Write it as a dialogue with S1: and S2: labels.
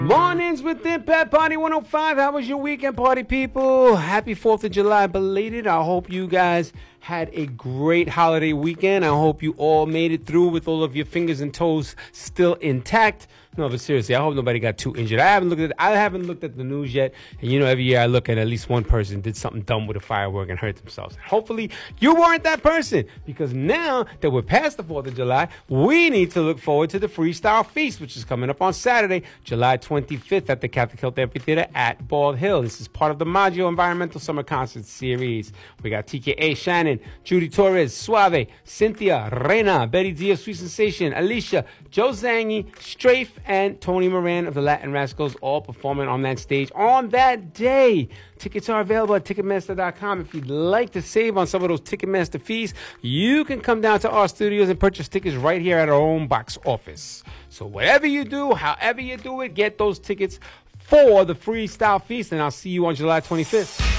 S1: Mornings with Impact Party 105. How was your weekend, party people? Happy 4th of July belated. I hope you guys had a great holiday weekend. I hope you all made it through with all of your fingers and toes still intact. No, but seriously, I hope nobody got too injured. I haven't looked at the news yet. And every year I look at least one person did something dumb with a firework and hurt themselves. Hopefully you weren't that person, because now that we're past the 4th of July, we need to look forward to the Freestyle Feast, which is coming up on Saturday, July 25th at the Catholic Health Amphitheater at Bald Hill. This is part of the Maggio Environmental Summer Concert Series. We got TKA, Shannon, Judy Torres, Suave, Cynthia, Reina, Betty Diaz, Sweet Sensation, Alicia, Joe Zangi, Strafe, and Tony Moran of the Latin Rascals, all performing on that stage on that day. Tickets are available at Ticketmaster.com. If you'd like to save on some of those Ticketmaster fees, you can come down to our studios and purchase tickets right here at our own box office. So whatever you do, however you do it, get those tickets for the Freestyle Feast, and I'll see you on July 25th.